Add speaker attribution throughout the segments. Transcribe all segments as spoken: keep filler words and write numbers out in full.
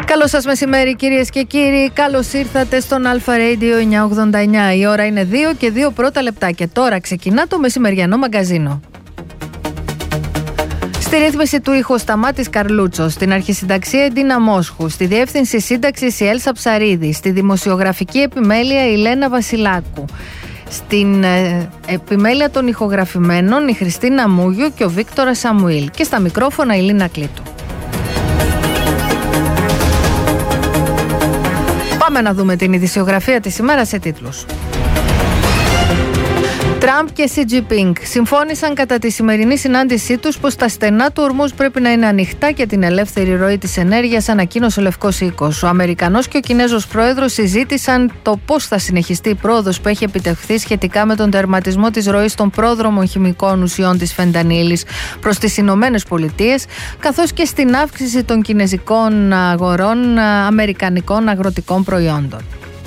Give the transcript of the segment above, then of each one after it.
Speaker 1: Καλό σας μεσημέρι κυρίες και κύριοι, καλώς ήρθατε στον Αλφα Radio εννιακόσια ογδόντα εννιά. Η ώρα είναι δύο και δύο πρώτα λεπτά και τώρα ξεκινά το μεσημεριανό μαγκαζίνο. Στη ρύθμιση του ήχου Σταμάτης Καρλούτσος, στην αρχισυνταξία Εντίνα Μόσχου, στη διεύθυνση σύνταξης η Έλσα Ψαρίδη, στη δημοσιογραφική επιμέλεια η Λένα Βασιλάκου, στην ε, επιμέλεια των ηχογραφημένων η Χριστίνα Μούγιου και ο Βίκτορας Σαμουήλ και στα μικρόφωνα η Λίνα Κλήτου. Πάμε να δούμε την ειδησιογραφία της ημέρας σε τίτλους. Τραμπ και Σι Τζινπίνγκ συμφώνησαν κατά τη σημερινή συνάντησή τους πως τα στενά του ορμούς πρέπει να είναι ανοιχτά για την ελεύθερη ροή της ενέργειας, ανακοίνωσε ο Λευκός Οίκος. Ο Αμερικανός και ο Κινέζος πρόεδρος συζήτησαν το πώς θα συνεχιστεί η πρόοδος που έχει επιτευχθεί σχετικά με τον τερματισμό της ροής των πρόδρομων χημικών ουσιών της φεντανίλης προς τις Ηνωμένες Πολιτείες, καθώς και στην αύξηση των κινέζικων αγορών αμερικανικών αγροτικών προϊόντων.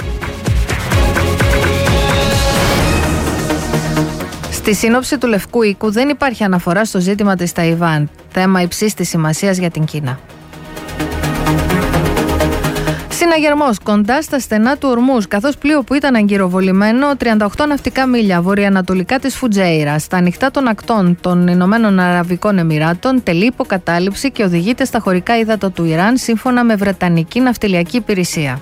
Speaker 1: Στη σύνοψη του Λευκού Οίκου δεν υπάρχει αναφορά στο ζήτημα της Ταϊβάν, θέμα υψής της σημασίας για την Κίνα. Συναγερμός κοντά στα στενά του ορμούς, καθώς πλοίο που ήταν αγκυροβολημένο τριάντα οκτώ ναυτικά μίλια βορειοανατολικά της Φουτζέιρα, στα ανοιχτά των ακτών των Ηνωμένων Αραβικών Εμιράτων, τελεί υποκατάληψη και οδηγείται στα χωρικά ύδατα του Ιράν, σύμφωνα με Βρετανική Ναυτιλιακή Υπηρεσία.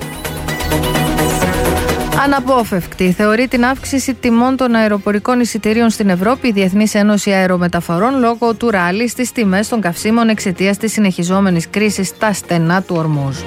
Speaker 1: Αναπόφευκτη θεωρεί την αύξηση τιμών των αεροπορικών εισιτηρίων στην Ευρώπη η Διεθνής Ένωση Αερομεταφορών λόγω του ράλι στις τιμές των καυσίμων εξαιτίας της συνεχιζόμενης κρίσης στα στενά του ορμούς.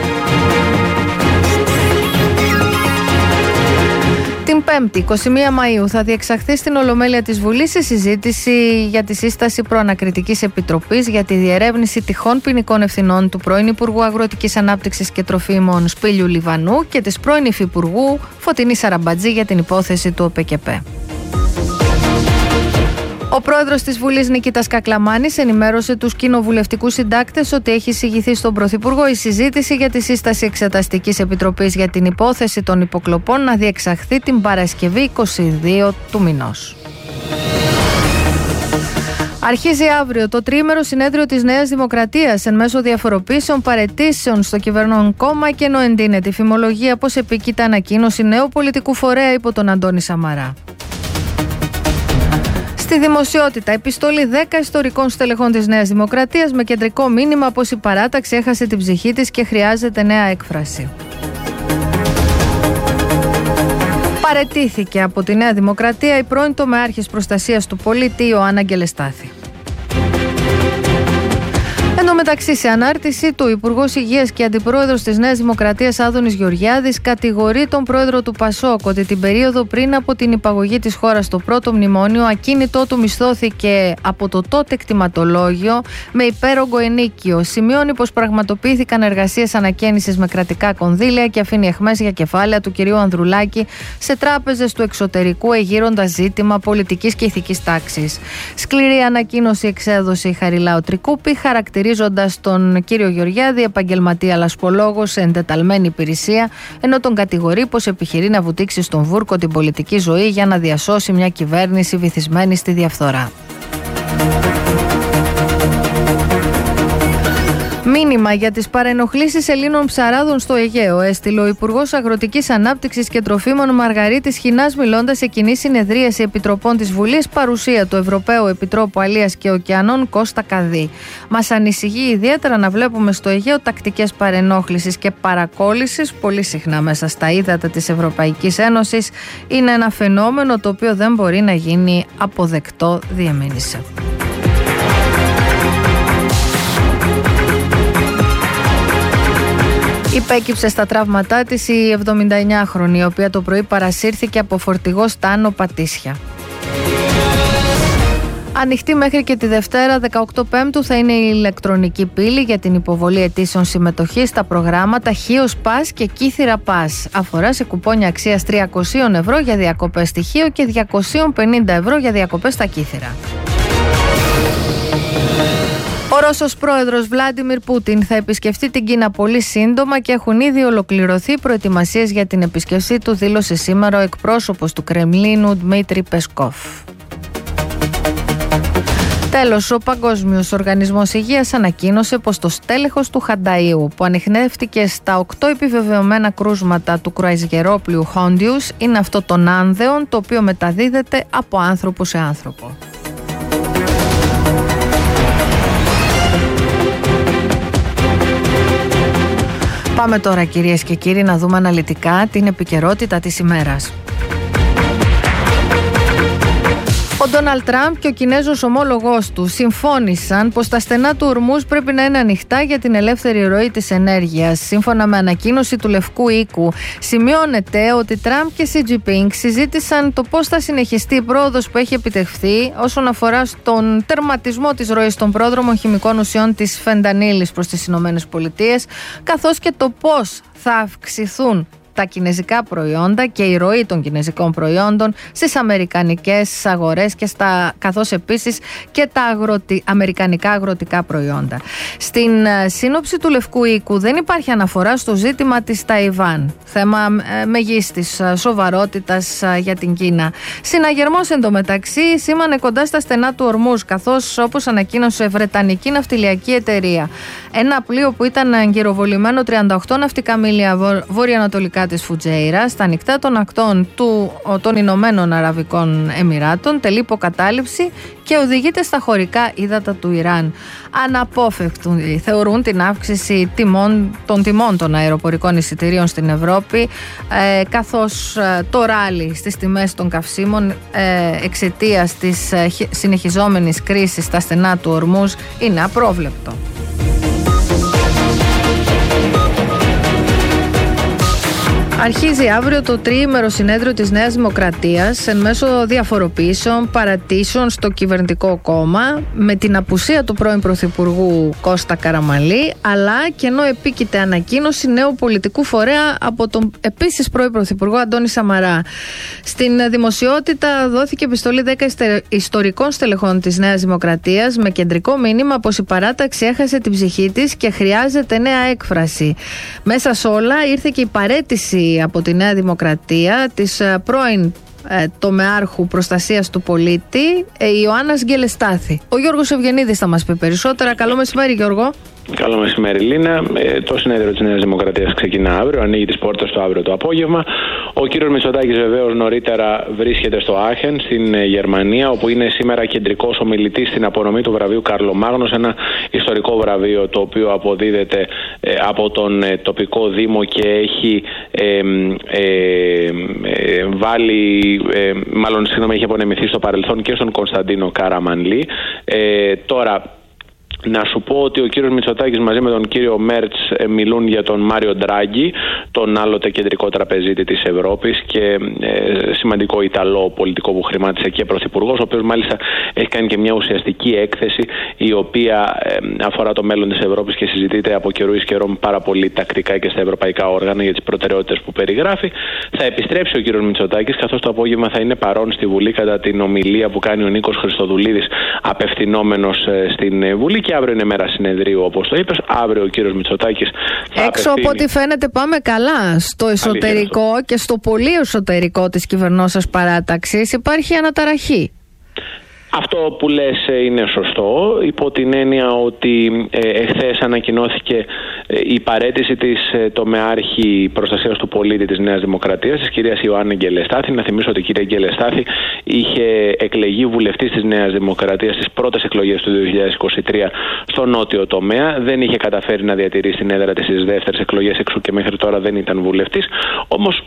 Speaker 1: Την Πέμπτη, εικοστή πρώτη Μαΐου, θα διεξαχθεί στην Ολομέλεια της Βουλής η συζήτηση για τη σύσταση προανακριτικής επιτροπής για τη διερεύνηση τυχόν ποινικών ευθυνών του πρώην Υπουργού Αγροτικής Ανάπτυξης και Τροφίμων Σπύλιου Λιβανού και της πρώην Υφυπουργού Φωτεινής Σαραμπατζή για την υπόθεση του ΟΠΕΚΕΠΕ. Ο πρόεδρος της Βουλής Νικήτας Κακλαμάνης ενημέρωσε τους κοινοβουλευτικούς συντάκτες ότι έχει εισηγηθεί στον Πρωθυπουργό η συζήτηση για τη σύσταση Εξεταστικής Επιτροπής για την υπόθεση των υποκλοπών να διεξαχθεί την Παρασκευή εικοστή δεύτερη του μηνός. Αρχίζει αύριο το τριήμερο συνέδριο της Νέας Δημοκρατίας εν μέσω διαφοροποίησεων παραιτήσεων στο κυβερνών κόμμα και ενώ εντείνεται η φημολογία πως επίκειται ανακοίνωση νέου πολιτικού φορέα υπό τον Αντώνη Σαμαρά. Στη δημοσιότητα, επιστολή δέκα ιστορικών στελεχών της Νέας Δημοκρατίας με κεντρικό μήνυμα πως η παράταξη έχασε την ψυχή της και χρειάζεται νέα έκφραση. Παραιτήθηκε από τη Νέα Δημοκρατία η πρώην τομεάρχης προστασίας του πολίτη Ιωάννα Γκελεστάθη. Εν τω μεταξύ, σε ανάρτησή του, ο Υπουργός Υγείας και Αντιπρόεδρος της Νέας Δημοκρατίας Άδωνης Γεωργιάδης κατηγορεί τον πρόεδρο του Πασόκ ότι την περίοδο πριν από την υπαγωγή της χώρας στο πρώτο μνημόνιο, ακίνητό του μισθώθηκε από το τότε κτηματολόγιο με υπέρογκο ενίκιο. Σημειώνει πως πραγματοποιήθηκαν εργασίες ανακαίνησης με κρατικά κονδύλια και αφήνει αιχμές για κεφάλαια του κυρίου Ανδρουλάκη σε τράπεζες του εξωτερικού, εγείροντας ζήτημα πολιτικής και ηθικής τάξης. Σκληρή ανακοίνωση εξέδωσε η Χαριλάου Τρικούπη, χαρακτηρίζοντας τον κύριο Γεωργιάδη επαγγελματία λασπολόγο σε εντεταλμένη υπηρεσία, ενώ τον κατηγορεί πως επιχειρεί να βουτήξει στον βούρκο την πολιτική ζωή για να διασώσει μια κυβέρνηση βυθισμένη στη διαφθορά. Μήνυμα για τις παρενοχλήσεις Ελλήνων ψαράδων στο Αιγαίο έστειλε ο Υπουργός Αγροτικής Ανάπτυξης και Τροφίμων Μαργαρίτης Χινάς, μιλώντας σε κοινή συνεδρίαση επιτροπών της Βουλής, παρουσία του Ευρωπαίου Επιτρόπου Αλίας και Ωκεανών Κώστα Καδί. Μας ανησυχεί ιδιαίτερα να βλέπουμε στο Αιγαίο τακτικές παρενόχλησης και παρακόλλησης πολύ συχνά μέσα στα ύδατα της Ευρωπαϊκής Ένωσης. Είναι ένα φαινόμενο το οποίο δεν μπορεί να γίνει αποδεκτό, διεμήνυσε. Υπέκυψε στα τραύματά της η εβδομηνταεννιάχρονη, η οποία το πρωί παρασύρθηκε από φορτηγό στα Άνω Πατήσια. Ανοιχτή μέχρι και τη Δευτέρα δεκαοκτώ Πέμπτου θα είναι η ηλεκτρονική πύλη για την υποβολή αιτήσεων συμμετοχής στα προγράμματα Χίος Πας και Κύθυρα Πας. Αφορά σε κουπόνια αξίας τριακόσια ευρώ για διακοπές στη Χίο και διακόσια πενήντα ευρώ για διακοπές στα Κύθυρα. Ο Ρώσος πρόεδρος Βλάντιμιρ Πούτιν θα επισκεφτεί την Κίνα πολύ σύντομα και έχουν ήδη ολοκληρωθεί προετοιμασίες για την επίσκεψή του, δήλωσε σήμερα ο εκπρόσωπος του Κρεμλίνου Δημήτρη Πεσκόφ. Τέλος, ο Παγκόσμιος Οργανισμός Υγείας ανακοίνωσε πως το στέλεχος του Χανταΐου, που ανιχνεύτηκε στα οκτώ επιβεβαιωμένα κρούσματα του κρουαζιερόπλοιου Hondius, είναι αυτό των άνδεων, το οποίο μεταδίδεται από άνθρωπο σε άνθρωπο. Πάμε τώρα, κυρίες και κύριοι, να δούμε αναλυτικά την επικαιρότητα της ημέρας. Ο Ντόναλντ Τραμπ και ο Κινέζος ομόλογός του συμφώνησαν πως τα στενά του Ορμούζ πρέπει να είναι ανοιχτά για την ελεύθερη ροή της ενέργειας. Σύμφωνα με ανακοίνωση του Λευκού Οίκου, σημειώνεται ότι Τραμπ και Σι Τζινπίνγκ συζήτησαν το πώς θα συνεχιστεί η πρόοδος που έχει επιτευχθεί όσον αφορά στον τερματισμό της ροής των πρόδρομων χημικών ουσιών της φεντανίλης προς τις Ηνωμένες Πολιτείες, καθώς και το πώς θα αυξηθούν τα κινέζικα προϊόντα και η ροή των κινέζικων προϊόντων στις αμερικανικές αγορές και στα, καθώς επίσης και τα αγροτι, αμερικανικά αγροτικά προϊόντα. Στην uh, σύνοψη του Λευκού Οίκου δεν υπάρχει αναφορά στο ζήτημα της Ταϊβάν, θέμα uh, μεγίστης uh, σοβαρότητας uh, για την Κίνα. Συναγερμός εντωμεταξύ σήμανε κοντά στα στενά του Ορμούζ, καθώς, όπως ανακοίνωσε Βρετανική ναυτιλιακή εταιρεία, ένα πλοίο που ήταν εγκυροβολημένο τριάντα οκτώ ναυτικά μίλια βορειοανατολικά της Φουτζέιρα, στα ανοιχτά των ακτών του, των Ηνωμένων Αραβικών Εμιράτων, τελεί υποκατάληψη και οδηγείται στα χωρικά ύδατα του Ιράν. Αναπόφευκτον θεωρούν την αύξηση τιμών, των τιμών των αεροπορικών εισιτηρίων στην Ευρώπη, ε, καθώς ε, το ράλι στις τιμές των καυσίμων ε, εξαιτίας της ε, συνεχιζόμενης κρίσης στα στενά του Ορμούζ είναι απρόβλεπτο. Αρχίζει αύριο το τριήμερο συνέδριο της Νέας Δημοκρατίας εν μέσω διαφοροποιήσεων, παρατήσεων στο κυβερνητικό κόμμα, με την απουσία του πρώην Πρωθυπουργού Κώστα Καραμανλή, αλλά και ενώ επίκειται ανακοίνωση νέου πολιτικού φορέα από τον επίσης πρώην Πρωθυπουργό Αντώνη Σαμαρά. Στην δημοσιότητα δόθηκε επιστολή δέκα ιστορικών στελεχών της Νέας Δημοκρατίας με κεντρικό μήνυμα πως η παράταξη έχασε την ψυχή της και χρειάζεται νέα έκφραση. Μέσα σε όλα ήρθε και η παραίτηση από τη Νέα Δημοκρατία της πρώην ε, τομεάρχου προστασίας του πολίτη ε, Ιωάννας Γκελεστάθη. Ο Γιώργος Ευγενίδης θα μας πει περισσότερα. Καλό μεσημέρι, Γιώργο.
Speaker 2: Καλό μεσημέρι, Λίνα. Ε, το συνέδριο της Νέας Δημοκρατίας ξεκινά αύριο, ανοίγει τις πόρτες του αύριο το απόγευμα. Ο κύριος Μητσοτάκης βεβαίως νωρίτερα βρίσκεται στο Άχεν, στην Γερμανία, όπου είναι σήμερα κεντρικός ομιλητής στην απονομή του βραβείου Καρλομάγνος, ένα ιστορικό βραβείο το οποίο αποδίδεται ε, από τον ε, τοπικό δήμο και έχει ε, ε, ε, βάλει, ε, μάλλον συγγνώμη, έχει απονεμηθεί στο παρελθόν και στον Κωνσταντίνο Καραμανλή. Ε, τώρα, να σου πω ότι ο κύριος Μητσοτάκης μαζί με τον κύριο Μέρτς μιλούν για τον Μάριο Ντράγκη, τον άλλοτε κεντρικό τραπεζίτη της Ευρώπης και ε, σημαντικό Ιταλό πολιτικό που χρημάτισε και πρωθυπουργός, ο οποίος μάλιστα έχει κάνει και μια ουσιαστική έκθεση η οποία ε, αφορά το μέλλον της Ευρώπης και συζητείται από καιρού εις καιρόν πάρα πολύ τακτικά και στα ευρωπαϊκά όργανα για τις προτεραιότητες που περιγράφει. Θα επιστρέψει ο κύριος Μητσοτάκης, καθώς το απόγευμα θα είναι παρόν στη Βουλή κατά την ομιλία που κάνει ο Νίκος Χριστοδουλίδης απευθυνόμενος ε, στην Βουλή. Και αύριο είναι μέρα συνεδρίου, όπως το είπες. Αύριο ο κύριος Μητσοτάκης θα
Speaker 1: έξω απευθύνει... από ό,τι φαίνεται πάμε καλά. Στο εσωτερικό Αλήθεια. Και στο πολύ εσωτερικό της κυβερνώσας παράταξης υπάρχει αναταραχή.
Speaker 2: Αυτό που λες είναι σωστό, υπό την έννοια ότι ε, εχθές ανακοινώθηκε ε, η παραίτηση της ε, τομεάρχη προστασίας του πολίτη της Νέας Δημοκρατίας, της κυρίας Ιωάννη Γκελεστάθη. Να θυμίσω ότι η κυρία Γκελεστάθη είχε εκλεγεί βουλευτής της Νέας Δημοκρατίας στις πρώτες εκλογές του δύο χιλιάδες είκοσι τρία στο νότιο τομέα. Δεν είχε καταφέρει να διατηρήσει την έδρα της στις δεύτερες εκλογές, εξού και μέχρι τώρα δεν ήταν βουλευτής. Όμως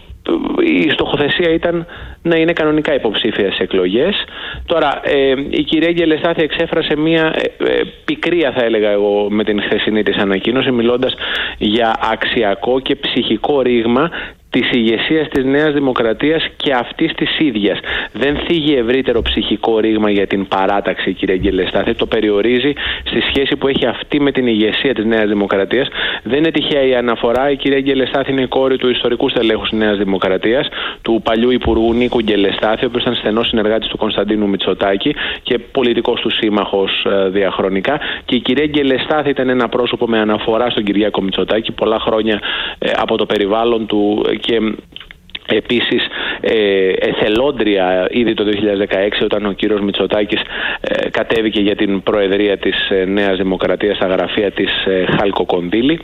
Speaker 2: η στοχοθεσία ήταν να είναι κανονικά υποψήφια στις εκλογές. Τώρα, ε, η κυρία Γκελεστάθη εξέφρασε μια ε, ε, πικρία, θα έλεγα εγώ, με την χθεσινή της ανακοίνωση, μιλώντας για αξιακό και ψυχικό ρήγμα της ηγεσίας της Νέας Δημοκρατίας και αυτής της ίδιας. Δεν θίγει ευρύτερο ψυχικό ρήγμα για την παράταξη, κυρία Γκελεστάθη. Το περιορίζει στη σχέση που έχει αυτή με την ηγεσία της Νέας Δημοκρατίας. Δεν είναι τυχαία η αναφορά. Η κυρία Γκελεστάθη είναι η κόρη του ιστορικού στελέχους της Νέας Δημοκρατίας, του παλιού Υπουργού Νίκου Γκελεστάθη, ο οποίος ήταν στενός συνεργάτης του Κωνσταντίνου Μητσοτάκη και πολιτικός του σύμμαχος ε, διαχρονικά. Και η κυρία Γκελεστάθη ήταν ένα πρόσωπο με αναφορά στον Κυριάκο Μητσοτάκη πολλά χρόνια ε, από το περιβάλλον του. Και Επίσης ε, εθελόντρια ήδη το δύο χιλιάδες δεκαέξι, όταν ο κύριος Μητσοτάκης ε, κατέβηκε για την προεδρία της ε, Νέας Δημοκρατίας στα γραφεία της ε, Χάλκο Κονδύλη.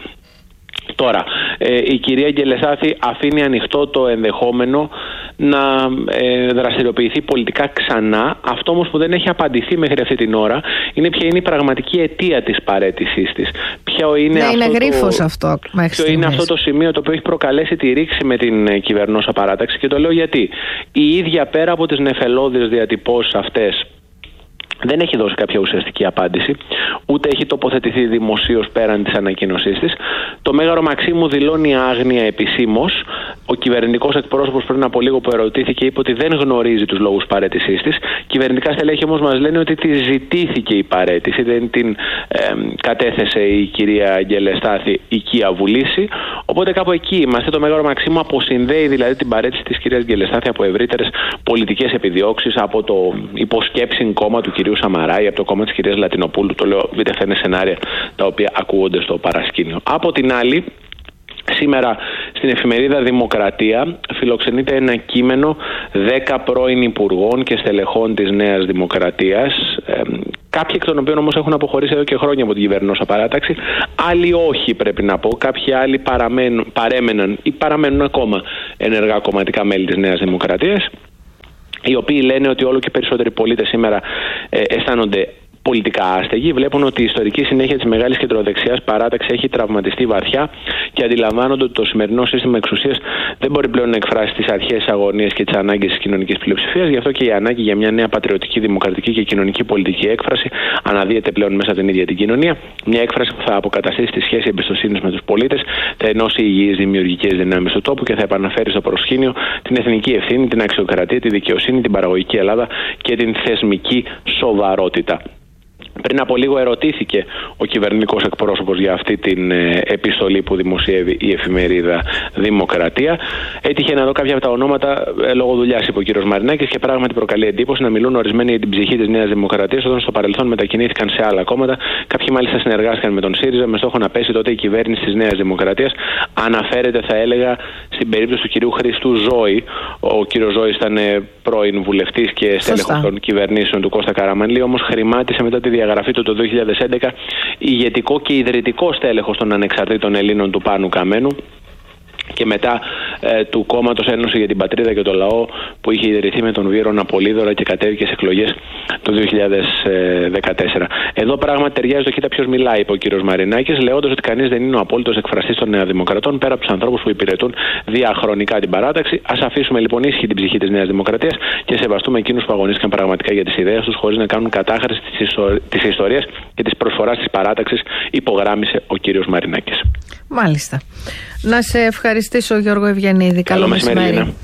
Speaker 2: Τώρα, ε, η κυρία Γκελεστάθη αφήνει ανοιχτό το ενδεχόμενο να ε, δραστηριοποιηθεί πολιτικά ξανά. Αυτό όμως που δεν έχει απαντηθεί μέχρι αυτή την ώρα είναι ποια είναι η πραγματική αιτία της παραίτησής της. Ποιο είναι,
Speaker 1: ναι,
Speaker 2: αυτό,
Speaker 1: είναι
Speaker 2: το,
Speaker 1: γρίφος αυτό,
Speaker 2: ποιο είναι αυτό το σημείο το οποίο έχει προκαλέσει τη ρήξη με την ε, κυβερνόσα παράταξη. Και το λέω γιατί η ίδια, πέρα από τις νεφελώδεις διατυπώσεις αυτές, δεν έχει δώσει κάποια ουσιαστική απάντηση, ούτε έχει τοποθετηθεί δημοσίως πέραν της ανακοίνωσής της. Το Μέγαρο Μαξίμου δηλώνει άγνοια επισήμως. Ο κυβερνητικός εκπρόσωπος πριν από λίγο που ερωτήθηκε είπε ότι δεν γνωρίζει τους λόγους παραίτησής της. Κυβερνητικά στελέχη όμως μας λένε ότι τη ζητήθηκε η παραίτηση, δεν την ε, κατέθεσε η κυρία Γκελεστάθη οικία βουλήση. Οπότε κάπου εκεί είμαστε. Το Μέγαρο Μαξίμου αποσυνδέει δηλαδή την παραίτηση της κυρίας Γκελεστάθη από ευρύτερες πολιτικές επιδιώξεις, από το υποσκέψιν κόμμα του κυρίου Σαμαρά ή από το κόμμα της κυρίας Λατινοπούλου. Το λέω, β' φαίνε σενάρια τα οποία ακούγονται στο παρασκήνιο. Από την άλλη, σήμερα στην εφημερίδα Δημοκρατία φιλοξενείται ένα κείμενο δέκα πρώην υπουργών και στελεχών της Νέας Δημοκρατίας, ε, κάποιοι εκ των οποίων όμως έχουν αποχωρήσει εδώ και χρόνια από την κυβερνόσα παράταξη, άλλοι όχι, πρέπει να πω. Κάποιοι άλλοι παραμένουν, παρέμεναν ή παραμένουν ακόμα ενεργά κομματικά μέλη της Νέας Δημοκρατίας, οι οποίοι λένε ότι όλο και περισσότεροι πολίτες σήμερα ε, αισθάνονται πολιτικά άστεγοι, βλέπουν ότι η ιστορική συνέχεια της μεγάλης κεντροδεξιάς παράταξης έχει τραυματιστεί βαθιά και αντιλαμβάνονται ότι το σημερινό σύστημα εξουσίας δεν μπορεί πλέον να εκφράσει τις αρχές, τις αγωνίες και τις ανάγκες της κοινωνικής πλειοψηφίας. Γι' αυτό και η ανάγκη για μια νέα πατριωτική, δημοκρατική και κοινωνική πολιτική έκφραση αναδύεται πλέον μέσα από την ίδια την κοινωνία. Μια έκφραση που θα αποκαταστήσει τη σχέση εμπιστοσύνης με τους πολίτες, θα ενώσει υγιείς δημιουργικές δυνάμεις του τόπου και θα επαναφέρει στο προσκήνιο την εθνική ευθύνη, την αξιοκρατία, τη δικαιοσύνη, την παραγωγική Ελλάδα και την θεσμική σοβαρότητα. Πριν από λίγο ερωτήθηκε ο κυβερνητικός εκπρόσωπος για αυτή την ε, επιστολή που δημοσιεύει η εφημερίδα Δημοκρατία. Έτυχε να δω κάποια από τα ονόματα ε, λόγω δουλειάς, είπε ο κύριος Μαρινάκης, και πράγματι προκαλεί εντύπωση να μιλούν ορισμένοι για την ψυχή της Νέας Δημοκρατίας, όταν στο παρελθόν μετακινήθηκαν σε άλλα κόμματα. Κάποιοι μάλιστα συνεργάστηκαν με τον ΣΥΡΙΖΑ με στόχο να πέσει τότε η κυβέρνηση της Νέας Δημοκρατίας. Αναφέρεται, θα έλεγα, στην περίπτωση του κυρίου Χρήστου Ζώη. Ο κύριος Ζώης ήταν ε, πρώην βουλευτής και στέλεχος των κυβερνήσεων του Κώστα Καραμανλή, όμως χρημάτισε μετά τη διαγραφή του το δύο χιλιάδες έντεκα ηγετικό και ιδρυτικό στέλεχος των ανεξαρτήτων Ελλήνων του Πάνου Καμένου και μετά ε, του κόμματος Ένωση για την Πατρίδα και το Λαό, που είχε ιδρυθεί με τον Βύρωνα Πολύδωρα και κατέβηκε σε εκλογές το δύο χιλιάδες δεκατέσσερα. Εδώ πράγματι ταιριάζει το κοίτα ποιος μιλάει, είπε ο κύριος Μαρινάκης, λέγοντας ότι κανείς δεν είναι ο απόλυτος εκφραστής των Νεοδημοκρατών πέρα από τους ανθρώπους που υπηρετούν διαχρονικά την παράταξη. Ας αφήσουμε λοιπόν ήσυχη την ψυχή της Νέας Δημοκρατίας και σεβαστούμε εκείνους που αγωνίστηκαν πραγματικά για τις ιδέες τους, χωρίς να κάνουν κατάχρηση της ιστορίας και της προσφοράς της παράταξης, υπογράμμισε ο κύριος Μαρινάκης.
Speaker 1: Μάλιστα. Να σε ευχαριστήσω, Γιώργο Ευγενίδη. Καλό, Καλό μεσημέρι. μεσημέρι.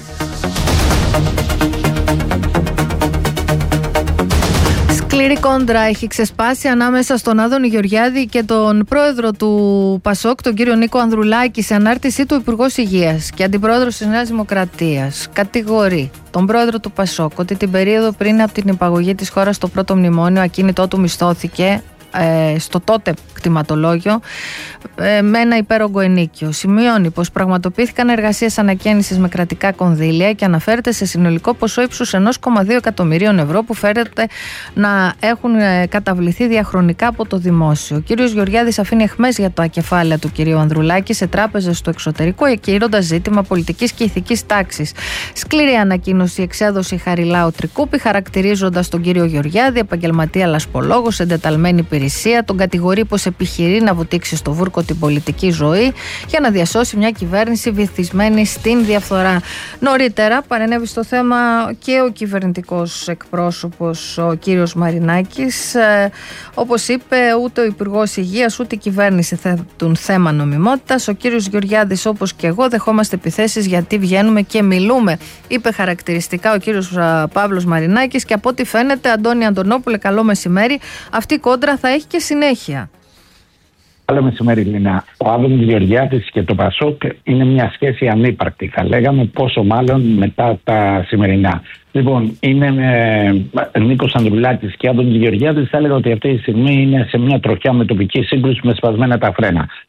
Speaker 1: Σκληρή κόντρα έχει ξεσπάσει ανάμεσα στον Άδωνη Γεωργιάδη και τον πρόεδρο του Πασόκ, τον κύριο Νίκο Ανδρουλάκη, σε ανάρτησή του Υπουργός Υγείας και Αντιπρόεδρος της Νέας Δημοκρατίας. Κατηγορεί τον πρόεδρο του Πασόκ ότι την περίοδο πριν από την υπαγωγή της χώρας στο πρώτο μνημόνιο ακίνητό του μισθώθηκε ε, στο τότε κτηματολόγιο ε, με ένα υπέρογκο ενίκιο. Σημειώνει πως πραγματοποιήθηκαν εργασίες ανακαίνησης με κρατικά κονδύλια και αναφέρεται σε συνολικό ποσό ύψους ενός κόμμα δύο εκατομμυρίων ευρώ που φέρεται να έχουν ε, καταβληθεί διαχρονικά από το δημόσιο. Ο κύριος Γεωργιάδης αφήνει αιχμές για τα κεφάλαια του κυρίου Ανδρουλάκη σε τράπεζες του εξωτερικού, εκείροντας ζήτημα πολιτικής και ηθικής τάξης. Σκληρή ανακοίνωση εξέδωσε η Χαριλάου Τρικούπη, χαρακτηρίζοντας τον κύριο Γεωργιάδη επαγγελματία λασπολόγο, εντεταλμένη υπηρεσία. Τον κατηγορεί πως επιχειρεί να βουτήξει στο βούρκο την πολιτική ζωή για να διασώσει μια κυβέρνηση βυθισμένη στην διαφθορά. Νωρίτερα παρενέβη στο θέμα και ο κυβερνητικός εκπρόσωπος, ο κύριος Μαρινάκης. Ε, όπως είπε, ούτε ο Υπουργός Υγείας ούτε η κυβέρνηση θέτουν θέμα νομιμότητας. Ο κύριος Γεωργιάδης, όπως και εγώ, δεχόμαστε επιθέσεις γιατί βγαίνουμε και μιλούμε, είπε χαρακτηριστικά ο κύριος Παύλος Μαρινάκης. Και από ό,τι φαίνεται, Αντώνη Αντωνόπουλε, καλό μεσημέρι, αυτή η κόντρα θα έχει και συνέχεια.
Speaker 3: Καλό μεσημέρι, Λίνα. Ο Άδωνης Γεωργιάδης και το Πασόκ είναι μια σχέση ανύπαρκτη, θα λέγαμε, πόσο μάλλον μετά τα σημερινά. Λοιπόν, είναι ε, Νίκος Ανδρουλάκης και Άδωνης Γεωργιάδης. Θα έλεγα ότι αυτή τη στιγμή είναι σε μια τροχιά με τοπική σύγκρουση με σπασμένα τα φρένα.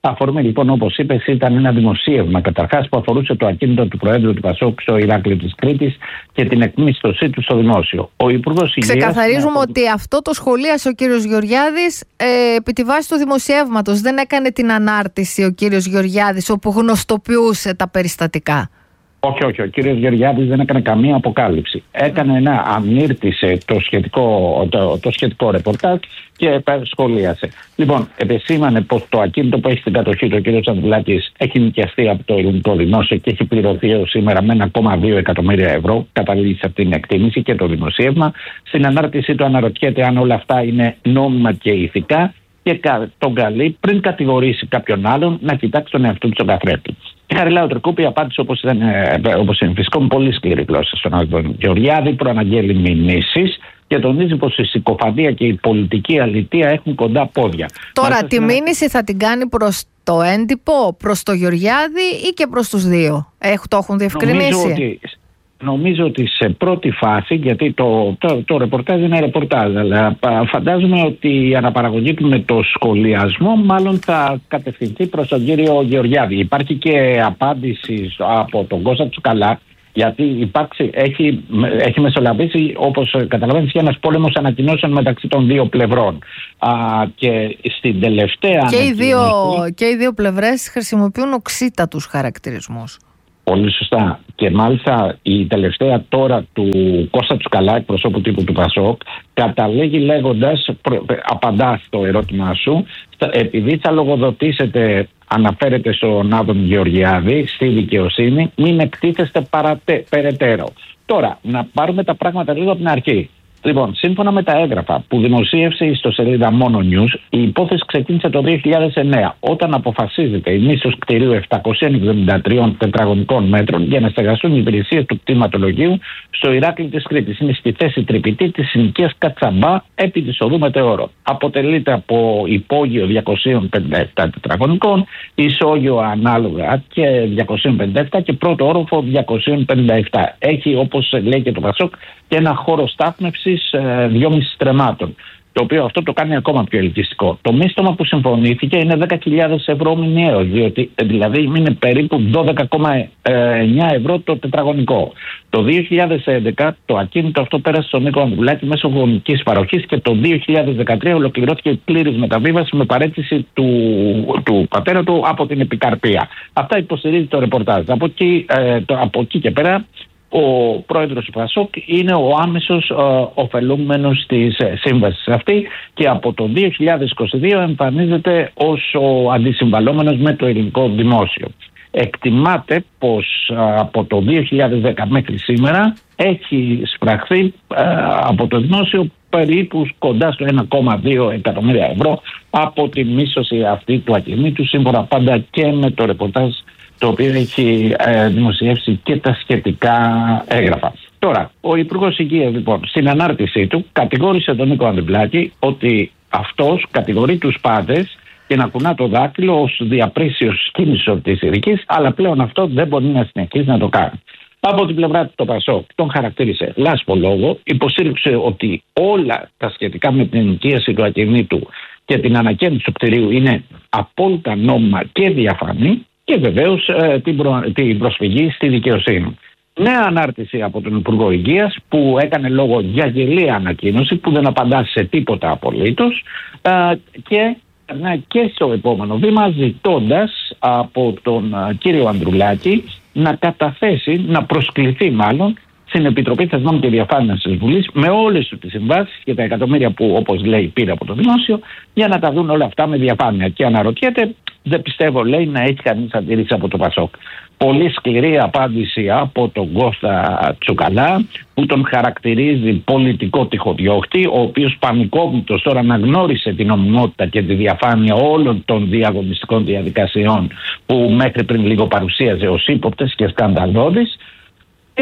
Speaker 3: Αφορμή λοιπόν, όπως είπες, ήταν ένα δημοσίευμα καταρχάς που αφορούσε το ακίνητο του Προέδρου του Πασόκ στο Ηράκλειο της Κρήτης και την εκμίσθωσή του στο δημόσιο. Ο Υπουργός Υγείας.
Speaker 1: Ξεκαθαρίζουμε ότι αυτό το σχολίασε ο κύριος Γεωργιάδης ε, επί τη βάση του δημοσιεύματος. Δεν έκανε την ανάρτηση ο κύριος Γεωργιάδης όπου γνωστοποιούσε τα περιστατικά.
Speaker 3: Όχι, όχι. Ο κύριος Γεωργιάδης δεν έκανε καμία αποκάλυψη. Έκανε ένα, ανήρτησε το σχετικό, το, το σχετικό ρεπορτάζ και σχολίασε. Λοιπόν, επεσήμανε πως το ακίνητο που έχει στην κατοχή του ο κύριος Ανδρουλάκης έχει νοικιαστεί από το ελληνικό δημόσιο και έχει πληρωθεί έως σήμερα με ένα κόμμα δύο εκατομμύρια ευρώ. Καταλήγει σε αυτήν την εκτίμηση και το δημοσίευμα. Στην ανάρτησή του αναρωτιέται αν όλα αυτά είναι νόμιμα και ηθικά και τον καλεί πριν κατηγορήσει κάποιον άλλον να κοιτάξει τον εαυτό του στον καθρέφτη. Η Χαριλάου Τρικούπη απάντησε όπως είναι φυσικό με πολύ σκληρή γλώσσα στον Άδων Γεωργιάδη, προαναγγέλει μηνύσεις και τονίζει πως η συκοφαντία και η πολιτική αλητεία έχουν κοντά πόδια.
Speaker 1: Τώρα
Speaker 3: Μάλιστα,
Speaker 1: τη μήνυση θα την κάνει προς το έντυπο, προς το Γεωργιάδη ή και προς τους δύο? Έχ, το έχουν διευκρινίσει?
Speaker 3: Νομίζω ότι, νομίζω ότι σε πρώτη φάση, γιατί το, το, το ρεπορτάζ είναι ρεπορτάζ, αλλά φαντάζομαι ότι η αναπαραγωγή του με το σχολιασμό μάλλον θα κατευθυνθεί προς τον κύριο Γεωργιάδη. Υπάρχει και απάντηση από τον Κώστα Τσουκαλά, γιατί υπάρξει, έχει, έχει μεσολαβήσει, όπως καταλαβαίνεις, και ένας πόλεμος ανακοινώσεων μεταξύ των δύο πλευρών. Α, και στην τελευταία
Speaker 1: και οι, δύο, και οι δύο πλευρές χρησιμοποιούν οξύτατους χαρακτηρισμούς.
Speaker 3: Πολύ σωστά. Και μάλιστα η τελευταία τώρα του Κώστα Τσουκαλά, εκπροσώπου τύπου του Πασόκ, καταλήγει λέγοντας, απαντά στο ερώτημά σου, επειδή θα λογοδοτήσετε, αναφέρεται στον Άδων Γεωργιάδη, στη δικαιοσύνη, μην εκτίθεστε παρατε, περαιτέρω. Τώρα, να πάρουμε τα πράγματα λίγο από την αρχή. Λοιπόν, σύμφωνα με τα έγγραφα που δημοσίευσε η ιστοσελίδα Mono News, η υπόθεση ξεκίνησε το δύο χιλιάδες εννέα, όταν αποφασίζεται η μίσθωση κτηρίου επτακόσια εβδομήντα τρία τετραγωνικών μέτρων για να στεγαστούν οι υπηρεσίες του κτηματολογίου στο Ηράκλειο της Κρήτης. Είναι στη θέση τριπητή της συνοικίας Κατσαμπά επί της οδού Μετεώρων. Αποτελείται από υπόγειο διακόσια πενήντα επτά τετραγωνικών, ισόγειο ανάλογα και διακόσια πενήντα επτά και πρώτο όροφο διακόσια πενήντα επτά. Έχει, όπως λέει και το Πασόκ, και ένα χώρο στάθμευσης δυόμισι στρεμμάτων, το οποίο αυτό το κάνει ακόμα πιο ελκυστικό. Το μίστομα που συμφωνήθηκε είναι δέκα χιλιάδες ευρώ μηνιαίως, διότι δηλαδή είναι περίπου δώδεκα κόμμα εννιά ευρώ το τετραγωνικό. Το δύο χιλιάδες έντεκα το ακίνητο αυτό πέρασε στον Νίκο Ανδρουλάκη μέσω γονικής παροχής και το δύο χιλιάδες δεκατρία ολοκληρώθηκε η πλήρης μεταβίβαση με παρέτηση του, του πατέρα του από την επικαρπία. Αυτά υποστηρίζει το ρεπορτάζ. Από εκεί, ε, το, από εκεί και πέρα, ο πρόεδρος του Πασόκ είναι ο άμεσος ε, ωφελούμενος της ε, σύμβασης αυτή και από το δύο χιλιάδες είκοσι δύο εμφανίζεται ως ο αντισυμβαλόμενος με το ελληνικό δημόσιο. Εκτιμάται πως ε, από το δύο χιλιάδες δέκα μέχρι σήμερα έχει σπραχθεί ε, από το δημόσιο περίπου κοντά στο ένα κόμμα δύο εκατομμύρια ευρώ από τη μίσθωση αυτή του ακινήτου, σύμφωνα πάντα και με το ρεπορτάζ το οποίο έχει ε, δημοσιεύσει και τα σχετικά έγγραφα. Τώρα, ο Υπουργός Υγείας, λοιπόν, στην ανάρτησή του κατηγόρησε τον Νίκο Ανδρουλάκη ότι αυτός κατηγορεί τους πάντες και να κουνά το δάκτυλο ως διαπρίσιος κίνησης της ειδικής, αλλά πλέον αυτό δεν μπορεί να συνεχίσει να το κάνει. Από την πλευρά του το Πασόκ τον χαρακτήρισε λάσπο λόγο, υποστήριξε ότι όλα τα σχετικά με την ενοικίαση του ακινήτου και την ανακαίνιση του κτηρίου είναι απόλυτα νόμιμα και διαφανή, και βεβαίως ε, την, προ, την προσφυγή στη δικαιοσύνη. Νέα ανάρτηση από τον Υπουργό Υγείας που έκανε λόγο για γελία ανακοίνωση που δεν απαντά σε τίποτα απολύτως ε, και, ε, και στο επόμενο βήμα ζητώντας από τον ε, κύριο Ανδρουλάκη να καταθέσει, να προσκληθεί μάλλον στην Επιτροπή Θεσμών και Διαφάνειας της Βουλής με όλες τις συμβάσεις και τα εκατομμύρια που, όπως λέει, πήρε από το δημόσιο για να τα δουν όλα αυτά με διαφάνεια. Και αναρωτιέται, δεν πιστεύω, λέει, να έχει κανείς αντίρρηση από το Πασόκ. Πολύ σκληρή απάντηση από τον Κώστα Τσουκαλά που τον χαρακτηρίζει πολιτικό τυχοδιώκτη, ο οποίος πανικόβλητος τώρα αναγνώρισε την νομιμότητα και τη διαφάνεια όλων των διαγωνιστικών διαδικασιών που μέχρι πριν λίγο παρουσίαζε ως ύποπτες και σκανδαλώδεις. Και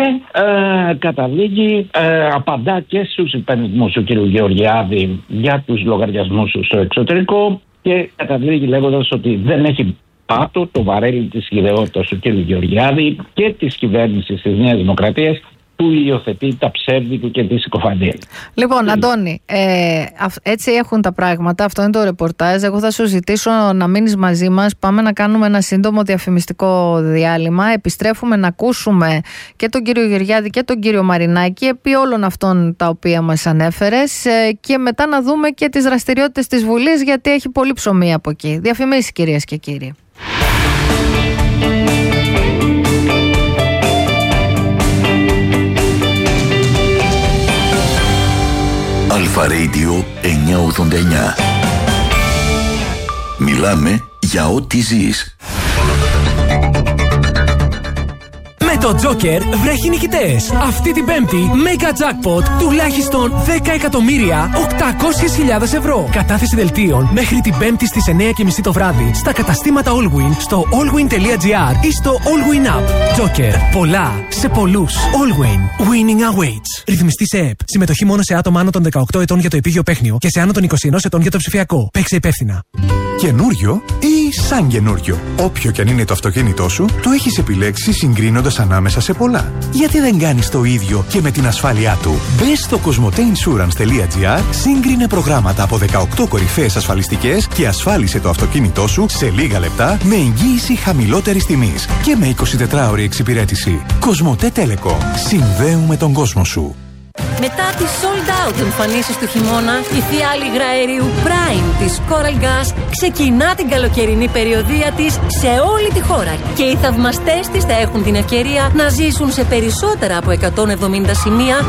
Speaker 3: ε, καταλήγει, ε, απαντά και στους υπενισμούς του κ. Γεωργιάδη για τους λογαριασμούς του στο εξωτερικό και καταλήγει λέγοντας ότι δεν έχει πάτο το βαρέλι της χυδαιότητας του κ. Γεωργιάδη και της κυβέρνησης της Νέας Δημοκρατίας που υιοθετεί τα ψεύδι του και τη συκοφαντία.
Speaker 1: Λοιπόν, Αντώνη, ε, έτσι έχουν τα πράγματα. Αυτό είναι το ρεπορτάζ. Εγώ θα σου ζητήσω να μείνεις μαζί μας. Πάμε να κάνουμε ένα σύντομο διαφημιστικό διάλειμμα. Επιστρέφουμε να ακούσουμε και τον κύριο Γεωργιάδη και τον κύριο Μαρινάκη επί όλων αυτών τα οποία μας ανέφερες, ε, και μετά να δούμε και τις δραστηριότητες της Βουλής, γιατί έχει πολύ ψωμί από εκεί. Διαφημίσεις, κυρίες και κύριοι.
Speaker 4: Αλφα Radio εννιακόσια ογδόντα εννιά. Μιλάμε για ό,τι ζεις.
Speaker 5: Με το Joker βρέχει νικητές. Αυτή την Πέμπτη, Mega Jackpot τουλάχιστον δέκα εκατομμύρια οκτακόσιες χιλιάδες ευρώ. Κατάθεση δελτίων μέχρι την Πέμπτη στις εννιά και μισή το βράδυ στα καταστήματα Allwin, στο allwin τελεία gr ή στο Allwin App. Joker. Πολλά σε πολλούς. Allwin. Winning awaits. Ρυθμιστή σε ΕΠ. Συμμετοχή μόνο σε άτομα άνω των δεκαοκτώ ετών για το επίγειο παίχνιο και σε άνω των είκοσι ένα ετών για το ψηφιακό. Παίξε υπεύθυνα.
Speaker 6: Καινούριο ή σαν καινούριο. Όποιο και αν είναι το αυτοκίνητό σου, το έχεις επιλέξει συγκρίνοντας ανάμεσα σε πολλά. Γιατί δεν κάνεις το ίδιο και με την ασφάλειά του? Μπες στο κοσμοτέ ινσουρανς τελεία gr, σύγκρινε προγράμματα από δεκαοκτώ κορυφαίες ασφαλιστικές και ασφάλισε το αυτοκίνητό σου σε λίγα λεπτά με εγγύηση χαμηλότερης τιμής και με εικοσιτετράωρη εξυπηρέτηση. Κοσμοτέ Telecom. Συνδέουμε τον κόσμο σου.
Speaker 7: Μετά τις sold out εμφανίσεις του χειμώνα, η θεία υγρά αερίου Prime της Coral Gas ξεκινά την καλοκαιρινή περιοδεία της σε όλη τη χώρα και οι θαυμαστές της θα έχουν την ευκαιρία να ζήσουν σε περισσότερα από εκατόν εβδομήντα σημεία